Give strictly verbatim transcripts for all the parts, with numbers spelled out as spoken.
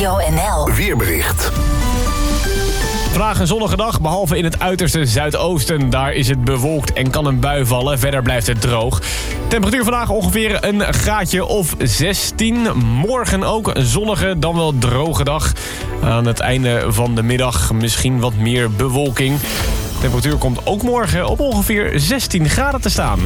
Radio N L Weerbericht. Vandaag een zonnige dag, behalve in het uiterste zuidoosten. Daar is het bewolkt en kan een bui vallen. Verder blijft het droog. Temperatuur vandaag ongeveer een graadje of zestien. Morgen ook een zonnige, dan wel droge dag. Aan het einde van de middag misschien wat meer bewolking. De temperatuur komt ook morgen op ongeveer zestien graden te staan.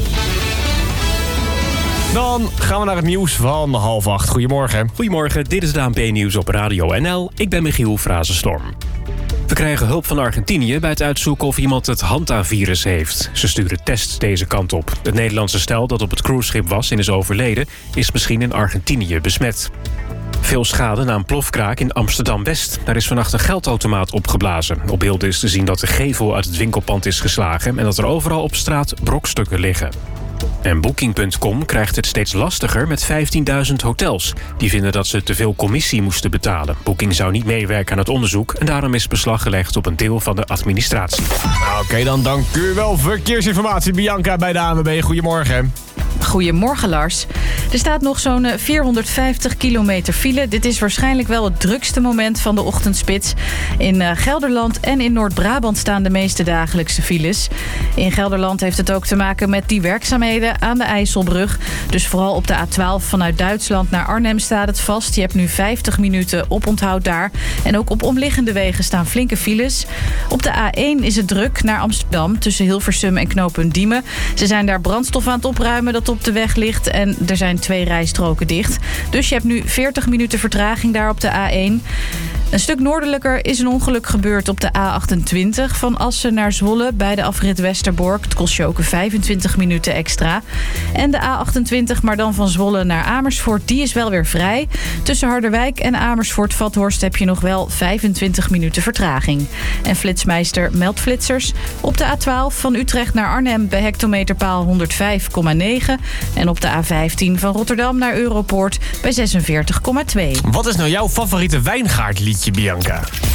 Dan gaan we naar het nieuws van half acht. Goedemorgen. Goedemorgen, dit is het A N P-nieuws op Radio N L. Ik ben Michiel Frazenstorm. We krijgen hulp van Argentinië bij het uitzoeken of iemand het Hanta-virus heeft. Ze sturen tests deze kant op. Het Nederlandse stel dat op het cruiseschip was en is overleden, is misschien in Argentinië besmet. Veel schade na een plofkraak in Amsterdam-West. Daar is vannacht een geldautomaat opgeblazen. Op beelden is te zien dat de gevel uit het winkelpand is geslagen en dat er overal op straat brokstukken liggen. En Booking punt com krijgt het steeds lastiger met vijftienduizend hotels. Die vinden dat ze te veel commissie moesten betalen. Booking zou niet meewerken aan het onderzoek en daarom is beslag gelegd op een deel van de administratie. Oké, okay, dan dank u wel. Verkeersinformatie, Bianca bij de A N W B. Goedemorgen. Goedemorgen, Lars. Er staat nog zo'n vierhonderdvijftig kilometer file. Dit is waarschijnlijk wel het drukste moment van de ochtendspits. In Gelderland en in Noord-Brabant staan de meeste dagelijkse files. In Gelderland heeft het ook te maken met die werkzaamheden aan de IJsselbrug. Dus vooral op de A twaalf vanuit Duitsland naar Arnhem staat het vast. Je hebt nu vijftig minuten oponthoud daar. En ook op omliggende wegen staan flinke files. Op de A één is het druk naar Amsterdam tussen Hilversum en knooppunt Diemen. Ze zijn daar brandstof aan het opruimen dat op de weg ligt en er zijn twee rijstroken dicht. Dus je hebt nu veertig minuten vertraging daar op de A één. Een stuk noordelijker is een ongeluk gebeurd op de A achtentwintig... van Assen naar Zwolle bij de afrit Westerbork. Het kost je ook vijfentwintig minuten extra. En de A achtentwintig, maar dan van Zwolle naar Amersfoort, die is wel weer vrij. Tussen Harderwijk en Amersfoort-Vathorst heb je nog wel vijfentwintig minuten vertraging. En Flitsmeister meldt flitsers. Op de A twaalf van Utrecht naar Arnhem bij hectometerpaal honderdvijf komma negen. En op de A vijftien van Rotterdam naar Europoort bij zesenveertig komma twee. Wat is nou jouw favoriete wijngaardliedje, Bianca?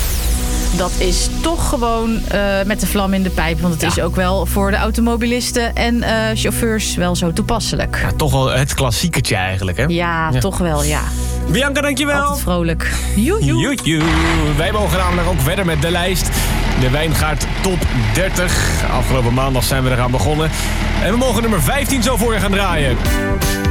Dat is toch gewoon uh, met de vlam in de pijp. Want het ja. is ook wel voor de automobilisten en uh, chauffeurs wel zo toepasselijk. Ja, toch wel het klassieketje eigenlijk, hè? Ja, ja. toch wel, ja. Bianca, dankjewel. Altijd vrolijk. Joejoe. Joejoe. Wij mogen namelijk ook verder met de lijst. De Wijngaard Top dertig. Afgelopen maandag zijn we eraan begonnen. En we mogen nummer vijftien zo voor je gaan draaien.